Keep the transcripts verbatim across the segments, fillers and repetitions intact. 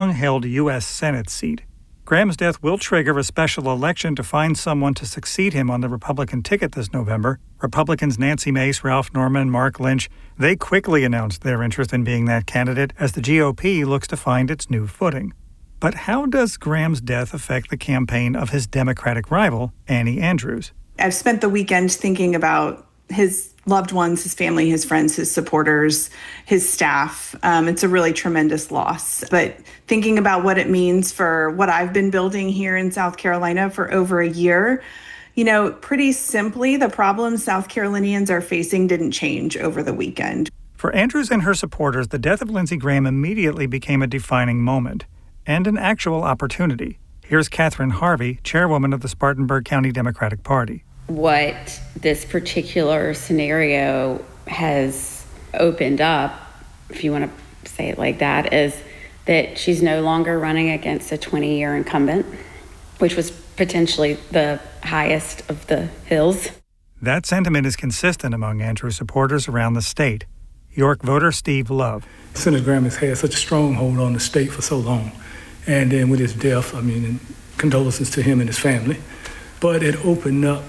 long-held U S Senate seat. Graham's death will trigger a special election to find someone to succeed him on the Republican ticket this November. Republicans Nancy Mace, Ralph Norman, and Mark Lynch, they quickly announced their interest in being that candidate as the G O P looks to find its new footing. But how does Graham's death affect the campaign of his Democratic rival, Annie Andrews? I've spent the weekend thinking about his loved ones, his family, his friends, his supporters, his staff. Um, it's a really tremendous loss. But thinking about what it means for what I've been building here in South Carolina for over a year, you know, pretty simply, the problems South Carolinians are facing didn't change over the weekend. For Andrews and her supporters, the death of Lindsey Graham immediately became a defining moment and an actual opportunity. Here's Catherine Harvey, chairwoman of the Spartanburg County Democratic Party. What this particular scenario has opened up, if you want to say it like that, is that she's no longer running against a twenty-year incumbent, which was potentially the highest of the hills. That sentiment is consistent among Andrews supporters around the state. York voter Steve Love. Senator Graham has had such a stronghold on the state for so long. And then with his death, I mean, condolences to him and his family. But it opened up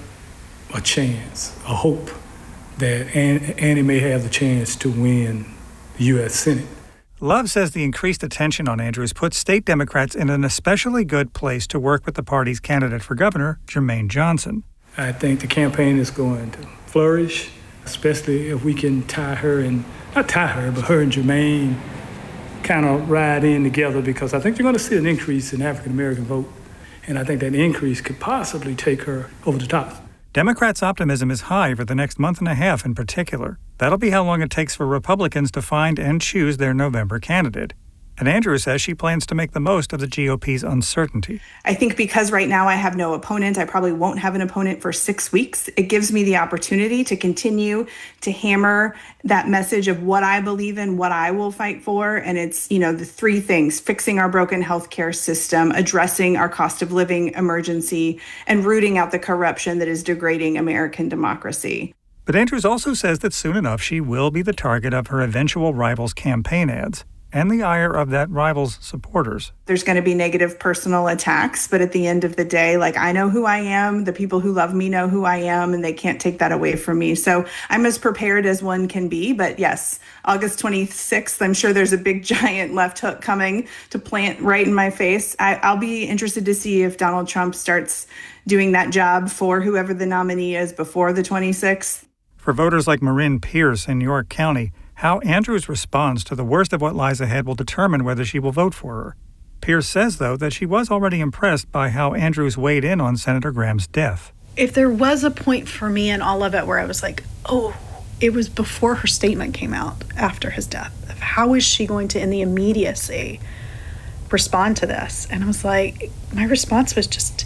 a chance, a hope that Annie may have the chance to win the U S Senate. Love says the increased attention on Andrews puts state Democrats in an especially good place to work with the party's candidate for governor, Jermaine Johnson. I think the campaign is going to flourish, especially if we can tie her and, not tie her, but her and Jermaine kind of ride in together, because I think you're going to see an increase in the African-American vote. And I think that increase could possibly take her over the top. Democrats' optimism is high for the next month and a half in particular. That'll be how long it takes for Republicans to find and choose their November candidate. And Andrews says she plans to make the most of the G O P's uncertainty. I think because right now I have no opponent, I probably won't have an opponent for six weeks. It gives me the opportunity to continue to hammer that message of what I believe in, what I will fight for. And it's, you know, the three things: fixing our broken healthcare system, addressing our cost of living emergency, and rooting out the corruption that is degrading American democracy. But Andrews also says that soon enough she will be the target of her eventual rival's campaign ads and the ire of that rival's supporters. There's going to be negative personal attacks, but at the end of the day, like, I know who I am, the people who love me know who I am, and they can't take that away from me. So I'm as prepared as one can be. But yes, August twenty-sixth, I'm sure there's a big giant left hook coming to plant right in my face. I, I'll be interested to see if Donald Trump starts doing that job for whoever the nominee is before the twenty-sixth. For voters like Marin Pierce in York County, how Andrews responds to the worst of what lies ahead will determine whether she will vote for her. Pierce says, though, that she was already impressed by how Andrews weighed in on Senator Graham's death. If there was a point for me in all of it where I was like, oh, it was before her statement came out after his death. How is she going to, in the immediacy, respond to this? And I was like, my response was just,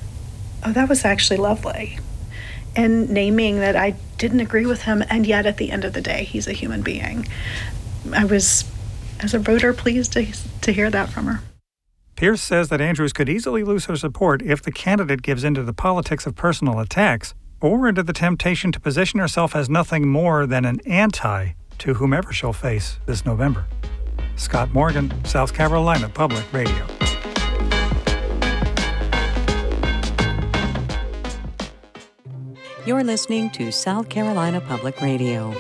oh, that was actually lovely. And naming that I didn't agree with him, and yet at the end of the day, he's a human being. I was, as a voter, pleased to, to hear that from her. Pierce says that Andrews could easily lose her support if the candidate gives into the politics of personal attacks or into the temptation to position herself as nothing more than an anti to whomever she'll face this November. Scott Morgan, South Carolina Public Radio. You're listening to South Carolina Public Radio.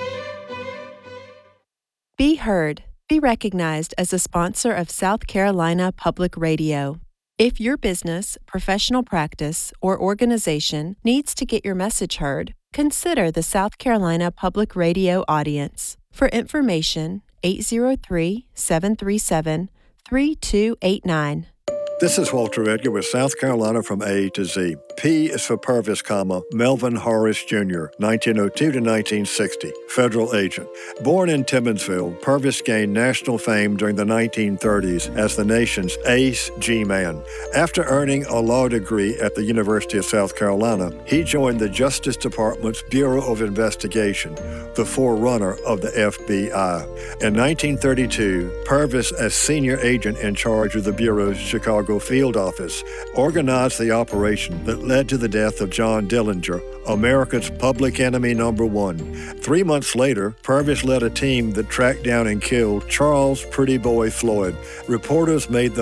Be heard. Be recognized as a sponsor of South Carolina Public Radio. If your business, professional practice, or organization needs to get your message heard, consider the South Carolina Public Radio audience. For information, eight zero three, seven three seven, three two eight nine. This is Walter Edgar with South Carolina from A to Z. P is for Purvis, comma, Melvin Horace Junior, nineteen oh two to nineteen sixty, federal agent. Born in Timmonsville, Purvis gained national fame during the nineteen thirties as the nation's ace G-man. After earning a law degree at the University of South Carolina, he joined the Justice Department's Bureau of Investigation, the forerunner of the F B I. In nineteen thirty-two, Purvis, as senior agent in charge of the Bureau's Chicago field office, organized the operation that led to the death of John Dillinger, America's public enemy number one. Three months later, Purvis led a team that tracked down and killed Charles Pretty Boy Floyd. Reporters made the